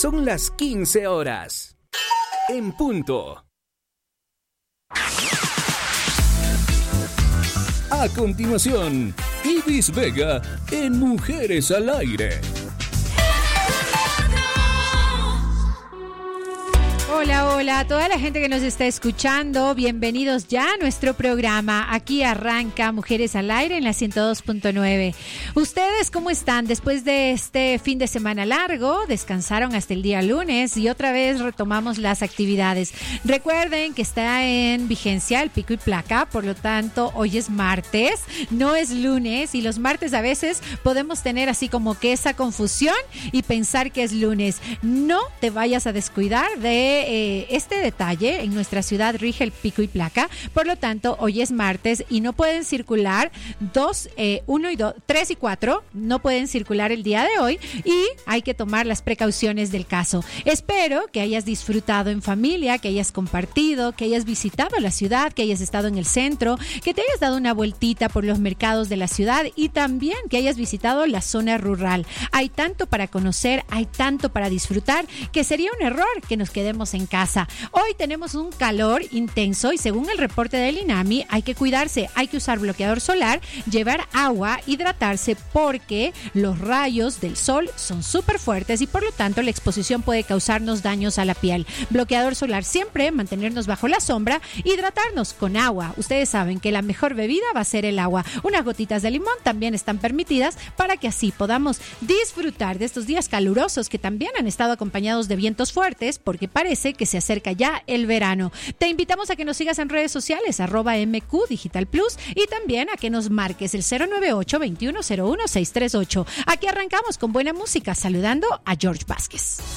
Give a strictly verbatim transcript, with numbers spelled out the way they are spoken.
Son las quince horas. En punto. A continuación, Ibis Vega en Mujeres al Aire. Hola, hola a toda la gente que nos está escuchando, bienvenidos ya a nuestro programa. Aquí arranca Mujeres al Aire en la ciento dos punto nueve. ¿Ustedes cómo están? Después de este fin de semana largo, descansaron hasta el día lunes y otra vez retomamos las actividades. Recuerden que está en vigencia el pico y placa, por lo tanto hoy es martes, no es lunes, y los martes a veces podemos tener así como que esa confusión y pensar que es lunes. No te vayas a descuidar de Eh, este detalle. En nuestra ciudad rige el pico y placa, por lo tanto hoy es martes y no pueden circular dos, eh, uno y dos, tres y cuatro, no pueden circular el día de hoy y hay que tomar las precauciones del caso. Espero que hayas disfrutado en familia, que hayas compartido, que hayas visitado la ciudad, que hayas estado en el centro, que te hayas dado una vueltita por los mercados de la ciudad y también que hayas visitado la zona rural. Hay tanto para conocer, hay tanto para disfrutar, que sería un error que nos quedemos en casa. Hoy tenemos un calor intenso y según el reporte del INAMI hay que cuidarse, hay que usar bloqueador solar, llevar agua, hidratarse porque los rayos del sol son súper fuertes y por lo tanto la exposición puede causarnos daños a la piel. Bloqueador solar siempre, mantenernos bajo la sombra, hidratarnos con agua. Ustedes saben que la mejor bebida va a ser el agua. Unas gotitas de limón también están permitidas para que así podamos disfrutar de estos días calurosos que también han estado acompañados de vientos fuertes porque parece que se acerca ya el verano. Te invitamos a que nos sigas en redes sociales, arroba M Q Digital Plus, y también a que nos marques el cero nueve ocho, veintiuno cero uno, seiscientos treinta y ocho. Aquí arrancamos con buena música, saludando a George Vázquez.